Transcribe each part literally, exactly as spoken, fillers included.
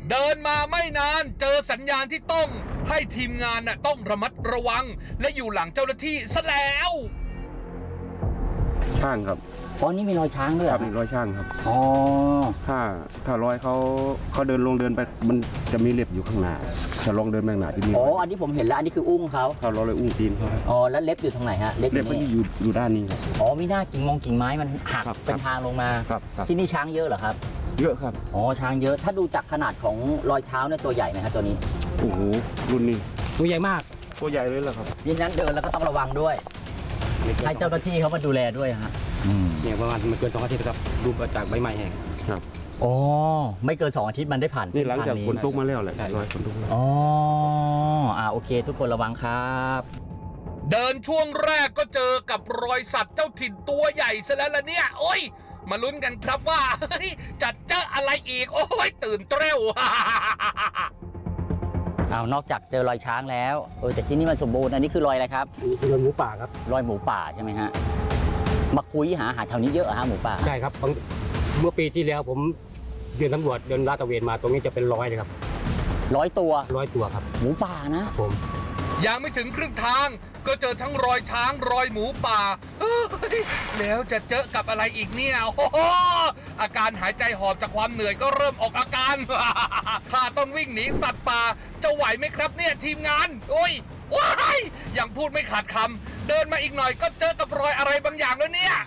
เดินมาไม่นานเจอสัญญาณที่ต้องให้ทีมงานน่ะต้องระมัดระวังและอยู่หลังเจ้าหน้าที่ซะแล้วช่างครับอ๋อนี่มีรอยช้างด้วยครับมีรอยช่างครับอ๋อถ้าถ้ารอยเขาเขาเดินลงเดินไปมันจะมีเล็บอยู่ข้างหน้าถ้าลองเดินไปข้างหน้าจะมีอ๋ออันนี้ผมเห็นแล้วอันนี้คืออุ้งเขาเขาเราเลยอุ้งตีนเขาอ๋อแล้วเล็บอยู่ตรงไหนฮะเล็บมันอยู่อยู่ด้านนี้ครับอ๋อมีหน้ากิ่งมงกิ่งไม้มันหักเป็นทางลงมาครับที่นี่ช้างเยอะเหรอครับเยอะครับอ๋อช้างเยอะถ้าดูจากขนาดของรอยเท้าเนี่ยตัวใหญ่ไหมครับตัวนี้โอ้โหรุ่นนี้ตัวใหญ่มากตัวใหญ่เลยเหรอครับยิ่งนั้นเดินแล้วก็ต้องระวังด้วยให้เจ้าหน้าที่เขามาดูแลด้วยฮะเนี่ยประมาณมันเกินสองอาทิตย์ครับดูจากใบไม้แห้งครับอ๋อไม่เกินสองอาทิตย์มันได้ผ่านนี่หลังจากฝนตกมาแล้วแหละรอยฝนตกอ๋ออ่าโอเคทุกคนระวังครับเดินช่วงแรกก็เจอกับรอยสัตว์เจ้าถิ่นตัวใหญ่ซะแล้วล่ะเนี่ยโอ้ยมาลุ้นกันครับว่าจะเจออะไรอีกโอ้ยตื่นเต้นเอานอกจากเจอรอยช้างแล้วเออแต่ที่นี่มันสมบูรณ์อันนี้คือรอยอะไรครับรอยหมูป่าครับรอยหมูป่าใช่ไหมฮะมาคุยหาอาหารแถวนี้เยอะฮะหมูป่าใช่ครับเมื่อปีที่แล้วผมเดินตำรวจเดินลาดตระเวนมาตรงนี้จะเป็นร้อยเลยครับร้อยตัวร้อยตัวครับหมูป่านะผมยังไม่ถึงครึ่งทางก็เจอทั้งรอยช้างรอยหมูป่าแล้วจะเจอกับอะไรอีกเนี่ยโอ้โหอาการหายใจหอบจากความเหนื่อยก็เริ่มออกอาการถ้าต้องวิ่งหนีสัตว์ป่าจะไหวไหมครับเนี่ยทีมงานโอ้ยว้ายยังพูดไม่ขาดคำเดินมาอีกหน่อยก็เจอกับรอยอะไรบางอย่างแล้วเนี่ย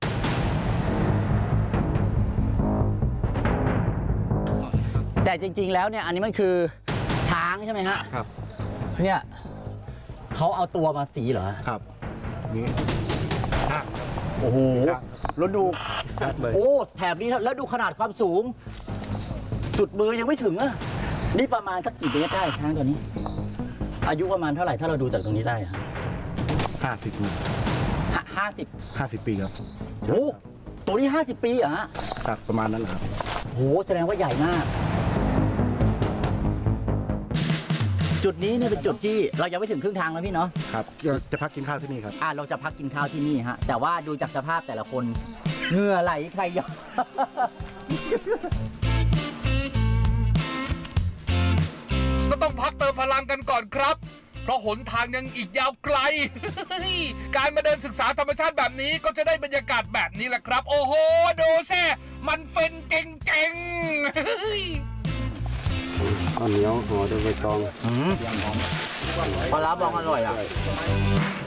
แต่จริงๆแล้วเนี่ยอันนี้มันคือช้างใช่ไหมฮะครับเนี่ยเขาเอาตัวมาสีเหรอครับนี่โอ้โหแล้วดูโอ้แถบนี้แล้วดูขนาดความสูงสุดมือยังไม่ถึงอ่ะนี่ประมาณสักกี่เมตรได้ช้างตัวนี้อายุประมาณเท่าไหร่ถ้าเราดูจากตรงนี้ได้ฮะห้าสิบปีห้าสิบห้าสิบปีครับโอ้ตัวนี้ห้าสิบปีเหรอฮะครับประมาณนั้นครับโหแสดงว่าใหญ่มากจุดนี้เนี่ยเป็นจุดที่เรายังไม่ถึงครึ่งทางแล้วพี่เนาะครับจะพักกินข้าวที่นี่ครับอ่าเราจะพักกินข้าวที่นี่ฮะแต่ว่าดูจากสภาพแต่ละคนเหงื่อไหลใครยอมก็ต้องพักเติมพลังกันก่อนครับเพราะหนทางยังอีกยาวไกลการมาเดินศึกษาธรรมชาติแบบนี้ก็จะได้บรรยากาศแบบนี้แหละครับโอ้โหดูซิมันเฟ้นเก่งๆข้าวเหนียวห่อด้วยใบตองปลาร้าบองอร่อยอ่ะ